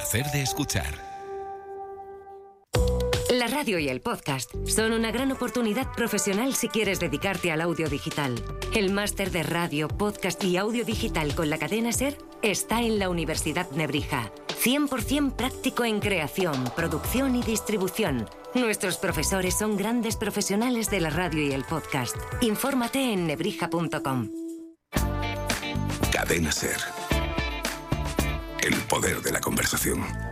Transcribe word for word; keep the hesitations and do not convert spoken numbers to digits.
placer de escuchar. La radio y el podcast son una gran oportunidad profesional si quieres dedicarte al audio digital. El máster de radio, podcast y audio digital con la cadena SER está en la Universidad Nebrija. cien por ciento práctico en creación, producción y distribución. Nuestros profesores son grandes profesionales de la radio y el podcast. Infórmate en nebrija punto com. Cadena SER. El poder de la conversación.